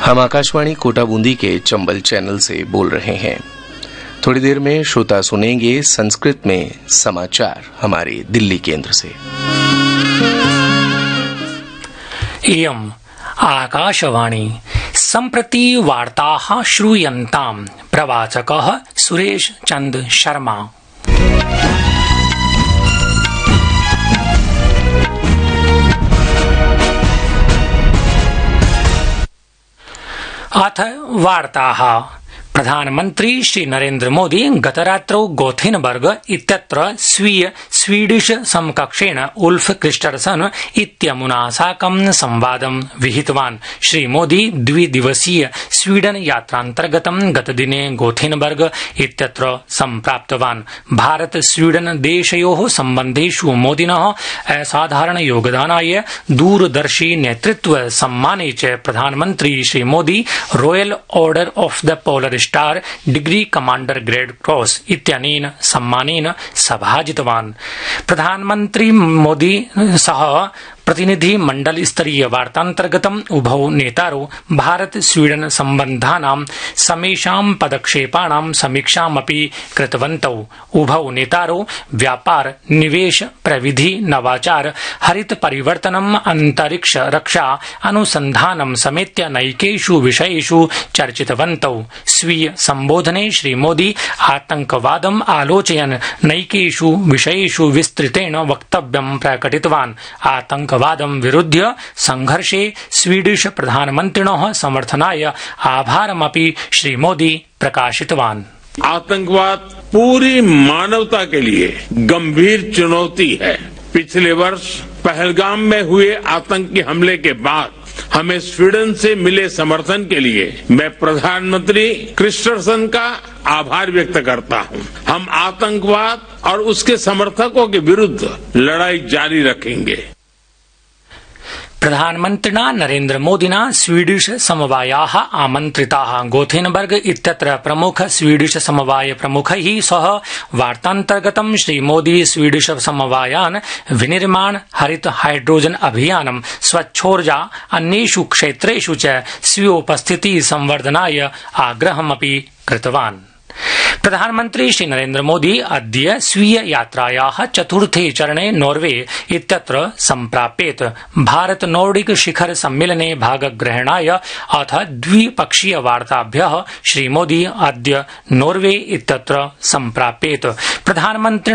हम आकाशवाणी कोटा बूंदी के चंबल चैनल से बोल रहे हैं। थोड़ी देर में श्रोता सुनेंगे संस्कृत में समाचार हमारे दिल्ली केंद्र से। इयम् आकाशवाणी सम्प्रति वार्ताः श्रूयन्ताम्। प्रवाचकः सुरेश चंद शर्मा। अथ वार्ताः। प्रधानमन्त्री श्री नरेन्द्र मोदी गतरात्रौ गोथेनबर्ग इत्यत्र स्वीय स्वीडिश समकक्षेण उल्फ क्रिस्टर्सन इत्यमुना साकं संवादं विहितवान्। श्री मोदी द्विदिवसीय स्वीडन यात्रान्तर्गतं गतदिने गोथेनबर्ग इत्यत्र सम्प्राप्तवान्। भारत स्वीडन देशयोः सम्बन्धेषु मोदिनः असाधारण योगदानाय दूरदर्शी नेतृत्व सम्माने च प्रधानमन्त्री Shri Modi royal order of the polar star degree commander grade cross इत्यनेन सम्मानेन सभाजितवान्। प्रधानमन्त्री मोदी सह प्रतिनिधि मंडल स्तरीय वार्तान्तर्गतम् उभौ नेतारौ भारत स्वीडन सम्बन्धानां समेषां पदक्षेपाणां समीक्षामपि कृतवन्तौ। उभौ नेतारौ व्यापार, निवेश, प्रविधि, नवाचार, हरित परिवर्तनम्, अंतरिक्ष रक्षा, अनुसन्धानं समेत्य नैकेषु विषयेषु चर्चितवन्तौ। स्वीय सम्बोधने श्री मोदी आतंकवादम् आलोचयन् नैकेषु विषयेषु विस्तृतेन वक्तव्यं प्रकटितवान्। आतंकवादं विरुध्य संघर्षे स्वीडिश प्रधानमन्त्रिणः समर्थनाय आभारमपि श्री मोदी प्रकाशितवान्। आतंकवाद पूरी मानवता के लिए गंभीर चुनौती है। पिछले वर्ष पहलगाम में हुए आतंकी हमले के बाद हमें स्वीडन से मिले समर्थन के लिए मैं प्रधानमंत्री क्रिस्टर्सन का आभार व्यक्त करता हूं। हम आतंकवाद और उसके समर्थकों के विरुद्ध लड़ाई जारी रखेंगे। प्रधानमन्त्रिणा नरेन्द्र मोदिना स्वीडिश समवायाः आमन्त्रिताः। गोथेनबर्ग इत्यत्र प्रमुख स्वीडिश समवाय प्रमुखैः सह वार्तान्तर्गतं श्री मोदी स्वीडिश समवायान् विनिर्माण, हरित हाइड्रोजन अभियानं, स्वच्छोर्जा अन्येषु क्षेत्रेषु च स्वीयोपस्थिति संवर्धनाय आग्रहमपि कृतवान्। प्रधानमन्त्री श्री नरेन्द्र मोदी अद्य स्वीय यात्रायाः चतुर्थे चरणे नॉर्वे इत्यत्र सम्प्राप्येत। भारत नॉर्डिक शिखर सम्मेलने भागग्रहणाय अथ द्विपक्षीय वार्ताभ्यः श्री मोदी अद्य नॉर्वे इत्यत्र सम्प्राप्येत। प्रधानमन्त्री